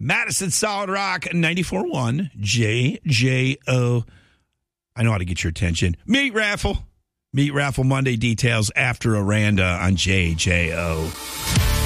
Madison Solid Rock 94.1 JJO. I know how to get your attention. Meat Raffle. Meat Raffle Monday details after Aranda on JJO.